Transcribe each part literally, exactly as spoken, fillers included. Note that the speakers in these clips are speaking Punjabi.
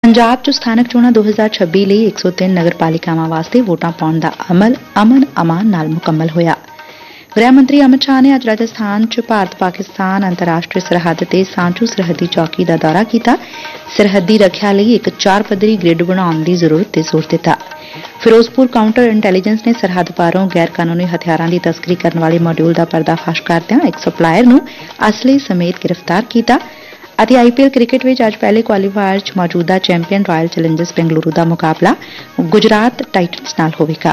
ਪੰਜਾਬ 'ਚ ਸਥਾਨਕ ਚੋਣਾਂ ਦੋ ਹਜ਼ਾਰ ਛੱਬੀ ਲਈ ਇੱਕ ਸੌ ਤਿੰਨ ਨਗਰ ਪਾਲਿਕਾਵਾਂ ਵਾਸਤੇ ਵੋਟਾਂ ਪਾਉਣ ਦਾ ਅਮਲ ਅਮਨ ਅਮਾਨ ਨਾਲ ਮੁਕੰਮਲ ਹੋਇਆ। ਗ੍ਰਹਿ ਮੰਤਰੀ ਅਮਿਤ ਸ਼ਾਹ ਨੇ ਅੱਜ ਰਾਜਸਥਾਨ 'ਚ ਭਾਰਤ ਪਾਕਿਸਤਾਨ ਅੰਤਰਰਾਸ਼ਟਰੀ ਸਰਹੱਦ ਤੇ ਸਾਂਚੂ ਸਰਹੱਦੀ ਚੌਕੀ ਦਾ ਦੌਰਾ ਕੀਤਾ। ਸਰਹੱਦੀ ਰੱਖਿਆ ਲਈ ਇੱਕ ਚਾਰ ਪੱਧਰੀ ਗ੍ਰਿਡ ਬਣਾਉਣ ਦੀ ਜ਼ਰੂਰਤ ਤੇ ਜ਼ੋਰ ਦਿੱਤਾ। ਫਿਰੋਜ਼ਪੁਰ ਕਾਊਂਟਰ ਇੰਟੈਲੀਜੈਂਸ ਨੇ ਸਰਹੱਦ ਪਾਰੋਂ ਗੈਰ ਕਾਨੂੰਨੀ ਹਥਿਆਰਾਂ ਦੀ ਤਸਕਰੀ ਕਰਨ ਵਾਲੇ ਮਾਡਿਊਲ ਦਾ ਪਰਦਾਫਾਸ਼ ਕਰਦਿਆਂ ਇੱਕ ਸਪਲਾਇਰ ਨੂੰ ਅਸਲੀ ਸਮੇਤ ਗ੍ਰਿਫਤਾਰ ਕੀਤਾ। ਅਤੇ ਆਈਪੀਐਲ ਕ੍ਰਿਕਟ ਵਿੱਚ ਅੱਜ ਪਹਿਲੇ ਕੁਆਲੀਫਾਇਰ 'ਚ ਮੌਜੂਦਾ ਚੈਂਪੀਅਨ ਰਾਇਲ ਚੈਲੰਜਰਸ ਬੈਂਗਲੁਰੂ ਦਾ ਮੁਕਾਬਲਾ ਗੁਜਰਾਤ ਟਾਈਟਨਸ ਨਾਲ ਹੋਵੇਗਾ।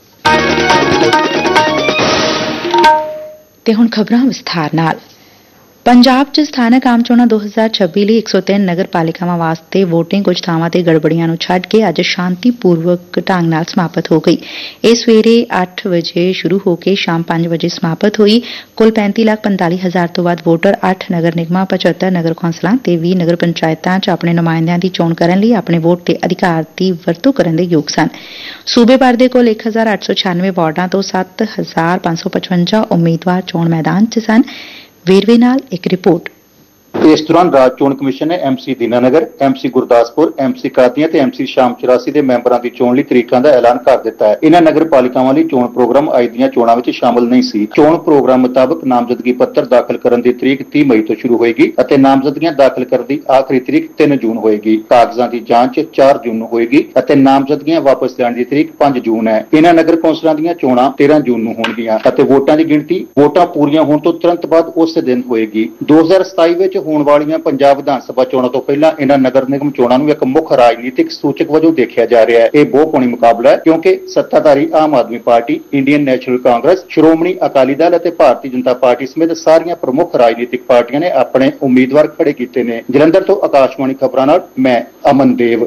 ਤੇ ਹੁਣ ਖਬਰਾਂ ਵਿਸਥਾਰ ਨਾਲ। ਪੰਜਾਬ 'ਚ ਸਥਾਨਕ ਆਮ ਚੋਣਾਂ ਦੋ ਹਜ਼ਾਰ ਛੱਬੀ ਲਈ ਇੱਕ ਸੌ ਤਿੰਨ ਨਗਰ ਪਾਲਿਕਾਵਾਂ ਵਾਸਤੇ ਵੋਟਿੰਗ ਕੁਝ ਥਾਵਾਂ ਤੇ ਗੜਬੜੀਆਂ ਨੂੰ ਛੱਡ ਕੇ ਅੱਜ ਸ਼ਾਂਤੀਪੂਰਵਕ ਢੰਗ ਨਾਲ ਸਮਾਪਤ ਹੋ ਗਈ। ਇਹ ਸਵੇਰੇ ਅੱਠ ਵਜੇ ਸ਼ੁਰੂ ਹੋ ਕੇ ਸ਼ਾਮ ਪੰਜ ਵਜੇ ਸਮਾਪਤ ਹੋਈ। ਕੁੱਲ ਪੈਂਤੀ ਲੱਖ ਪੰਤਾਲੀ ਹਜ਼ਾਰ ਤੋਂ ਵੱਧ ਵੋਟਰ ਅੱਠ ਨਗਰ ਨਿਗਮਾਂ, ਪਚੱਤਰ ਨਗਰ ਕੌਂਸਲਾਂ ਤੇ ਵੀਹ ਨਗਰ ਪੰਚਾਇਤਾਂ 'ਚ ਆਪਣੇ ਨੁਮਾਇੰਦਿਆਂ ਦੀ ਚੋਣ ਕਰਨ ਲਈ ਆਪਣੇ ਵੋਟ ਦੇ ਅਧਿਕਾਰ ਦੀ ਵਰਤੋਂ ਕਰਨ ਦੇ ਯੋਗ ਸਨ। ਸੂਬੇ ਭਰ ਦੇ ਕੁੱਲ ਇੱਕ ਹਜ਼ਾਰ ਅੱਠ ਸੌ ਛਿਆਨਵੇਂ ਵਾਰਡਾਂ ਤੋਂ ਸੱਤ ਹਜ਼ਾਰ ਪੰਜ ਸੌ ਪਚਵੰਜਾ ਉਮੀਦਵਾਰ ਚੋਣ ਮੈਦਾਨ 'ਚ ਸਨ। ਵੇਰਵੇ ਨਾਲ ਇੱਕ ਰਿਪੋਰਟ। ਇਸ ਦੌਰਾਨ ਰਾਜ ਚੋਣ ਕਮਿਸ਼ਨ ਨੇ MC Dinanagar, MC Gurdaspur, MC ਕਾਦੀਆਂ ਤੇ ਐਮਸੀ ਸ਼ਾਮ ਚੁਰਾਸੀ ਦੇ ਮੈਂਬਰਾਂ ਦੀ ਚੋਣ ਲਈ ਤਰੀਕਾਂ ਦਾ ਐਲਾਨ ਕਰ ਦਿੱਤਾ ਹੈ। ਇਹਨਾਂ ਨਗਰ ਪਾਲਿਕਾਵਾਂ ਲਈ ਚੋਣ ਪ੍ਰੋਗਰਾਮ ਅੱਜ ਦੀਆਂ ਚੋਣਾਂ ਵਿੱਚ ਸ਼ਾਮਲ ਨਹੀਂ ਸੀ। ਚੋਣ ਪ੍ਰੋਗਰਾਮ ਮੁਤਾਬਕ ਨਾਮਜ਼ਦਗੀ ਪੱਤਰ ਦਾਖਲ ਕਰਨ ਦੀ ਤਰੀਕ ਤੀਹ ਮਈ ਤੋਂ ਸ਼ੁਰੂ ਹੋਏਗੀ ਅਤੇ ਨਾਮਜ਼ਦਗੀਆਂ ਦਾਖਲ ਕਰਨ ਦੀ ਆਖਰੀ ਤਰੀਕ ਤਿੰਨ ਜੂਨ ਹੋਏਗੀ। ਕਾਗਜ਼ਾਂ ਦੀ ਜਾਂਚ ਚਾਰ ਜੂਨ ਨੂੰ ਹੋਏਗੀ ਅਤੇ ਨਾਮਜ਼ਦਗੀਆਂ ਵਾਪਸ ਲੈਣ ਦੀ ਤਰੀਕ ਪੰਜ ਜੂਨ ਹੈ। ਇਹਨਾਂ ਨਗਰ ਕੌਂਸਲਾਂ ਦੀਆਂ ਚੋਣਾਂ ਤੇਰਾਂ ਜੂਨ ਨੂੰ ਹੋਣਗੀਆਂ ਅਤੇ ਵੋਟਾਂ ਦੀ ਗਿਣਤੀ ਵੋਟਾਂ ਪੂਰੀਆਂ ਹੋਣ ਤੋਂ ਤੁਰੰਤ ਬਾਅਦ ਉਸੇ ਦਿਨ ਹੋਏਗੀ। ਦੋ ਹਜ਼ਾਰ ਸਤਾਈ ਵਿੱਚ ਹੋਣ ਵਾਲੀਆਂ ਪੰਜਾਬ ਵਿਧਾਨ ਸਭਾ ਚੋਣਾਂ ਤੋਂ ਪਹਿਲਾਂ ਇਹਨਾਂ ਨਗਰ ਨਿਗਮ ਚੋਣਾਂ ਨੂੰ ਇੱਕ ਮੁੱਖ ਰਾਜਨੀਤਿਕ ਸੂਚਕ ਵਜੋਂ ਦੇਖਿਆ ਜਾ ਰਿਹਾ ਹੈ। ਇਹ ਬਹੁਕੌਮੀ ਮੁਕਾਬਲਾ ਹੈ ਕਿਉਂਕਿ ਸੱਤਾਧਾਰੀ Aam Aadmi party, Indian national Congress, Shiromani Akali Dal ਅਤੇ ਭਾਰਤੀ ਜਨਤਾ ਪਾਰਟੀ ਸਮੇਤ ਸਾਰੀਆਂ ਪ੍ਰਮੁੱਖ ਰਾਜਨੀਤਿਕ ਪਾਰਟੀਆਂ ਨੇ ਆਪਣੇ ਉਮੀਦਵਾਰ ਖੜੇ ਕੀਤੇ ਨੇ। ਜਲੰਧਰ ਤੋਂ ਆਕਾਸ਼ਵਾਣੀ ਖਬਰਾਂ ਨਾਲ ਮੈਂ ਅਮਨ ਦੇਵ।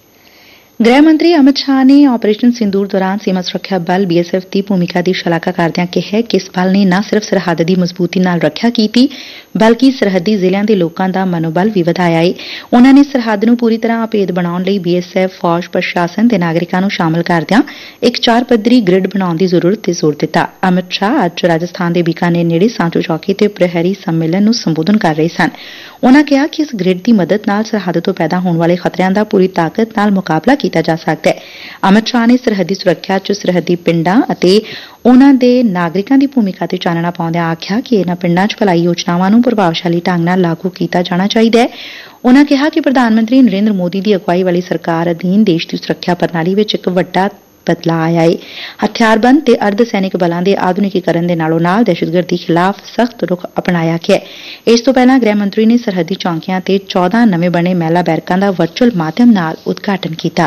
ਗ੍ਰਹਿ ਮੰਤਰੀ ਅਮਿਤ ਸ਼ਾਹ ਨੇ ਆਪਰੇਸ਼ਨ ਸਿੰਦੂਰ ਦੌਰਾਨ ਸੀਮਾ ਸੁਰੱਖਿਆ ਬਲ ਬੀਐਸਐਫ ਦੀ ਭੂਮਿਕਾ ਦੀ ਸ਼ਲਾਘਾ ਕਰਦਿਆਂ ਕਿਹਾ ਕਿ ਇਸ ਬਲ ਨੇ ਨਾ ਸਿਰਫ ਸਰਹੱਦ ਦੀ ਮਜ਼ਬੂਤੀ ਨਾਲ ਰੱਖਿਆ ਕੀਤੀ ਬਲਕਿ ਸਰਹੱਦੀ ਜ਼ਿਲ੍ਹਿਆਂ ਦੇ ਲੋਕਾਂ ਦਾ ਮਨੋਬਲ ਵੀ ਵਧਾਇਆ ਏ। ਉਨਾਂ ਨੇ ਸਰਹੱਦ ਨੂੰ ਪੂਰੀ ਤਰ੍ਹਾਂ ਅਭੇਦ ਬਣਾਉਣ ਲਈ ਬੀਐਸਐਫ, ਫੌਜ, ਪ੍ਰਸ਼ਾਸਨ ਤੇ ਨਾਗਰਿਕਾਂ ਨੂੰ ਸ਼ਾਮਲ ਕਰਦਿਆਂ ਇੱਕ ਚਾਰ ਪੱਧਰੀ ਗ੍ਰਿਡ ਬਣਾਉਣ ਦੀ ਜ਼ਰੂਰਤ ਤੇ ਜ਼ੋਰ ਦਿੱਤਾ। ਅਮਿਤ ਸ਼ਾਹ ਅੱਜ ਰਾਜਸਥਾਨ ਦੇ ਬੀਕਾਨੇਰ ਨੇੜੇ ਸਾਂਚੂ ਚੌਕੀ ਤੇ ਪ੍ਰਹਿਰੀ ਸੰਮੇਲਨ ਨੂੰ ਸੰਬੋਧਨ ਕਰ ਰਹੇ ਸਨ। ਉਨਾਂ ਕਿਹਾ ਕਿ ਇਸ ਗ੍ਰਿਡ ਦੀ ਮਦਦ ਨਾਲ ਸਰਹੱਦ ਤੋਂ ਪੈਦਾ ਹੋਣ ਵਾਲੇ ਖਤਰਿਆਂ ਦਾ ਪੂਰੀ ਤਾਕਤ ਨਾਲ ਮੁਕਾਬਲਾ ਕੀਤਾ ਜਾ ਸਕਦਾ ਹੈ। ਅਮਿਤ ਸ਼ਾਹ ਨੇ ਸਰਹੱਦੀ ਸੁਰੱਖਿਆ 'ਚ ਸਰਹੱਦੀ ਪਿੰਡਾਂ ਅਤੇ ਉਨਾਂ ਦੇ ਨਾਗਰਿਕਾਂ ਦੀ ਭੂਮਿਕਾ ਤੇ ਚਾਨਣਾ ਪਾਉਂਦਿਆਂ ਆਖਿਆ ਕਿ ਇਨਾਂ ਪਿੰਡਾਂ 'ਚ ਭਲਾਈ ਯੋਜਨਾਵਾਂ ਨੂੰ ਪ੍ਰਭਾਵਸ਼ਾਲੀ ਢੰਗ ਨਾਲ ਲਾਗੂ ਕੀਤਾ ਜਾਣਾ ਚਾਹੀਦਾ ਹੈ। ਉਨਾਂ ਕਿਹਾ ਕਿ ਪ੍ਰਧਾਨ ਮੰਤਰੀ ਨਰਿੰਦਰ ਮੋਦੀ ਦੀ ਅਗਵਾਈ ਵਾਲੀ ਸਰਕਾਰ ਅਧੀਨ ਦੇਸ਼ ਦੀ ਸੁਰੱਖਿਆ ਪ੍ਰਣਾਲੀ ਵਿੱਚ ਇੱਕ ਵੱਡਾ ਬਦਲਾਅ ਆਇਆ ਏ। ਹਥਿਆਰਬੰਦ ਤੇ ਅਰਧ ਸੈਨਿਕ ਬਲਾਂ ਦੇ ਆਧੁਨਿਕੀਕਰਨ ਦੇ ਨਾਲੋਂ ਨਾਲ ਦਹਿਸ਼ਤਗਰਦੀ ਖਿਲਾਫ ਸਖਤ ਰੁਖ ਅਪਣਾਇਆ ਗਿਆ। ਇਸ ਤੋਂ ਪਹਿਲਾਂ ਗ੍ਰਹਿ ਮੰਤਰੀ ਨੇ ਸਰਹੱਦੀ ਚੌਂਕੀਆਂ ਤੇ ਚੌਦਾਂ ਨਵੇਂ ਬਣੇ ਮਹਿਲਾ ਬੈਰਕਾਂ ਦਾ ਵਰਚੁਅਲ ਮਾਧਿਅਮ ਨਾਲ ਉਦਘਾਟਨ ਕੀਤਾ।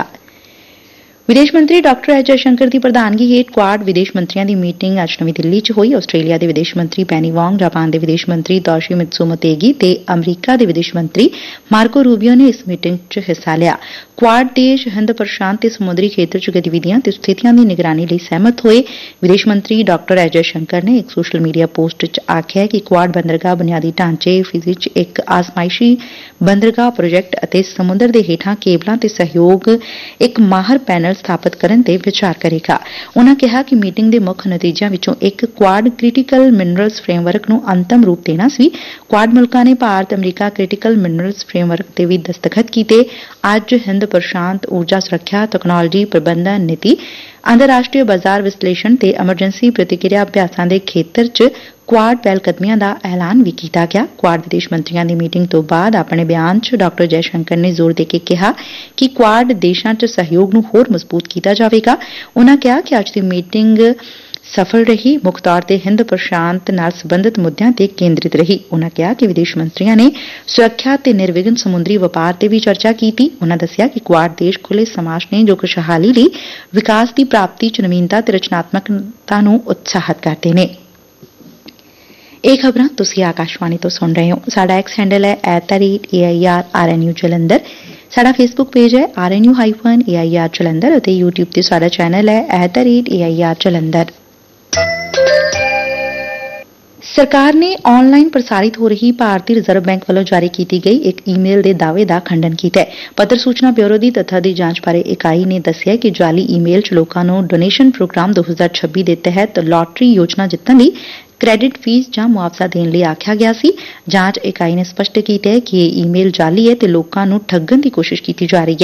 ਵਿਦੇਸ਼ ਮੰਤਰੀ ਡਾਕਟਰ ਐਸ ਜੈਸ਼ੰਕਰ ਦੀ ਪ੍ਰਧਾਨਗੀ ਹੇਠ ਕੁਆਡ ਵਿਦੇਸ਼ ਮੰਤਰੀਆਂ ਦੀ ਮੀਟਿੰਗ ਅੱਜ ਨਵੀਂ ਦਿੱਲੀ 'ਚ ਹੋਈ। ਆਸਟ੍ਰੇਲੀਆ ਦੇ ਵਿਦੇਸ਼ ਮੰਤਰੀ ਪੈਨੀ ਵਾਂਗ, ਜਾਪਾਨ ਦੇ ਵਿਦੇਸ਼ ਮੰਤਰੀ ਤੋਸ਼ੀਮਿਤਸੂ ਮੋਤੇਗੀ ਤੇ ਅਮਰੀਕਾ ਦੇ ਵਿਦੇਸ਼ ਮੰਤਰੀ ਮਾਰਕੋ ਰੂਬੀਓ ਨੇ ਇਸ ਮੀਟਿੰਗ 'ਚ ਹਿੱਸਾ ਲਿਆ। ਕੁਆਡ ਦੇਸ਼ ਹਿੰਦ ਪ੍ਰਸ਼ਾਂਤ ਤੇ ਸਮੁੰਦਰੀ ਖੇਤਰ 'ਚ ਗਤੀਵਿਧੀਆਂ ਤੇ ਸਥਿਤੀਆਂ ਦੀ ਨਿਗਰਾਨੀ ਲਈ ਸਹਿਮਤ ਹੋਏ। ਵਿਦੇਸ਼ ਮੰਤਰੀ ਡਾਕਟਰ ਐਸ ਜੈਸ਼ੰਕਰ ਨੇ ਇੱਕ ਸੋਸ਼ਲ ਮੀਡੀਆ ਪੋਸਟ 'ਚ ਆਖਿਆ ਕਿ ਕੁਆਡ ਬੰਦਰਗਾਹ ਬੁਨਿਆਦੀ ਢਾਂਚੇ, ਫਿਜੀ 'ਚ ਇੱਕ ਆਜ਼ਮਾਇਸ਼ੀ ਬੰਦਰਗਾਹ ਪ੍ਰੋਜੈਕਟ ਅਤੇ ਸਮੁੰਦਰ ਦੇ ਹੇਠਾਂ ਕੇਬਲਾਂ ਤੇ ਸਹਿਯੋਗ ਇੱਕ ਮਾਹਰ ਪੈਨਲ ਸਥਾਪਿਤ ਕਰਨ ਤੇ ਵਿਚਾਰ ਕਰੇਗਾ। ਉਨਾਂ ਕਿਹਾ ਕਿ ਮੀਟਿੰਗ ਦੇ ਮੁੱਖ ਨਤੀਜਿਆਂ ਵਿੱਚੋਂ ਇੱਕ ਕੁਆਡ ਕ੍ਰਿਟੀਕਲ ਮਿਨਰਲਸ ਫਰੇਮਵਰਕ ਨੂੰ ਅੰਤਮ ਰੂਪ ਦੇਣਾ ਸੀ। ਕੁਆਡ ਮੁਲਕਾਂ ਨੇ Bharat America critical minerals framework ਤੇ ਵੀ ਦਸਤਖਤ ਕੀਤੇ। ਅੱਜ ਹਿੰਦ ਪ੍ਰਸ਼ਾਂਤ ਊਰਜਾ ਸੁਰੱਖਿਆ, ਤਕਨਾਲੋਜੀ ਪ੍ਰਬੰਧਨ ਨੀਤੀ, ਅੰਤਰਰਾਸ਼ਟਰੀ ਬਾਜ਼ਾਰ ਵਿਸ਼ਲੇਸ਼ਣ ਤੇ ਐਮਰਜੈਂਸੀ ਪ੍ਰਤੀਕਿਰਿਆ ਅਭਿਆਸਾਂ ਦੇ ਖੇਤਰ 'ਚ ਕੁਆਡ ਪਹਿਲਕਦਮੀਆਂ ਦਾ ਐਲਾਨ ਵੀ ਕੀਤਾ ਗਿਆ। ਕੁਆਡ ਵਿਦੇਸ਼ ਮੰਤਰੀਆਂ ਦੀ ਮੀਟਿੰਗ ਤੋਂ ਬਾਅਦ ਆਪਣੇ ਬਿਆਨ 'ਚ ਡਾਕਟਰ ਜੈਸ਼ੰਕਰ ਨੇ ਜ਼ੋਰ ਦੇ ਕੇ ਕਿਹਾ ਕਿ ਕੁਆਡ ਦੇਸ਼ਾਂ 'ਚ ਸਹਿਯੋਗ ਨੂੰ ਹੋਰ ਮਜ਼ਬੂਤ ਕੀਤਾ ਜਾਵੇਗਾ। ਉਨਾਂ ਕਿਹਾ ਕਿ ਅੱਜ ਦੀ ਮੀਟਿੰਗ ਸਫਲ ਰਹੀ, ਮੁੱਖ ਤੌਰ ਤੇ ਹਿੰਦ ਪ੍ਰਸ਼ਾਂਤ ਨਾਲ ਸੰਬੰਧਿਤ ਮੁੱਦਿਆਂ ਤੇ ਕੇਂਦਰਿਤ ਰਹੀ। ਉਨਾਂ ਕਿਹਾ ਕਿ ਵਿਦੇਸ਼ ਮੰਤਰੀਆਂ ਨੇ ਸੁਰੱਖਿਆ ਤੇ ਨਿਰਵਿਘਨ ਸਮੁੰਦਰੀ ਵਪਾਰ ਤੇ ਵੀ ਚਰਚਾ ਕੀਤੀ। ਉਨਾਂ ਦੱਸਿਆ ਕਿ ਕੁਆਡ ਦੇਸ਼ ਖੁੱਲ੍ਹੇ ਸਮਾਜ ਨੇ ਜੋ ਖੁਸ਼ਹਾਲੀ ਲਈ ਵਿਕਾਸ ਦੀ ਪ੍ਰਾਪਤੀ 'ਚ ਨਵੀਨਤਾ ਤੇ ਰਚਨਾਤਮਕਤਾ ਨੂੰ ਉਤਸ਼ਾਹਿਤ ਕਰਦੇ ਨੇ। ਇਹ ਖਬਰਾਂ ਤੁਸੀਂ ਆਕਾਸ਼ਵਾਣੀ ਤੋਂ ਸੁਣ ਰਹੇ ਹੋ। ਸਾਡਾ ਐਕਸ ਹੈਂਡਲ ਹੈ at the rate A I R R N U Jalandhar. ਸਾਡਾ ਫੇਸਬੁੱਕ ਪੇਜ ਹੈ R N U hyphen A I R Jalandhar ਅਤੇ ਯੂਟਿਊਬ ਤੇ ਸਾਡਾ ਚੈਨਲ ਹੈ at the rate A I R Jalandhar. ਸਰਕਾਰ ਨੇ ਆਨਲਾਈਨ ਪ੍ਰਸਾਰਿਤ ਹੋ ਰਹੀ ਭਾਰਤੀ ਰਿਜ਼ਰਵ ਬੈਂਕ ਵੱਲੋਂ ਜਾਰੀ ਕੀਤੀ ਗਈ ਇੱਕ ਈਮੇਲ ਦੇ ਦਾਅਵੇ ਦਾ ਖੰਡਨ ਕੀਤਾ ਹੈ। ਪੱਤਰ ਸੂਚਨਾ ਬਿਊਰੋ ਦੀ ਤੱਥਾਂ ਦੀ ਜਾਂਚ ਬਾਰੇ ਇਕਾਈ ਨੇ ਦੱਸਿਆ ਕਿ ਜਾਲੀ ਈਮੇਲ 'ਚ ਲੋਕਾਂ ਨੂੰ ਡੋਨੇਸ਼ਨ ਪ੍ਰੋਗਰਾਮ ਦੋ ਹਜ਼ਾਰ ਛੱਬੀ ਦੇ ਤਹਿਤ ਲਾਟਰੀ ਯੋਜਨਾ ਜਿੱਤਣ ਲਈ ਕ੍ਰੈਡਿਟ ਫੀਸ ਜਾਂ ਮੁਆਵਜ਼ਾ ਦੇਣ ਲਈ ਆਖਿਆ ਗਿਆ ਸੀ। ਜਾਂਚ ਇਕਾਈ ਨੇ ਸਪਸ਼ਟ ਕੀਤਾ ਹੈ ਕਿ ਇਹ ਈਮੇਲ ਜਾਲੀ ਹੈ ਤੇ ਲੋਕਾਂ ਨੂੰ ਠੱਗਣ ਦੀ ਕੋਸ਼ਿਸ਼ ਕੀਤੀ ਜਾ ਰਹੀ ਹੈ।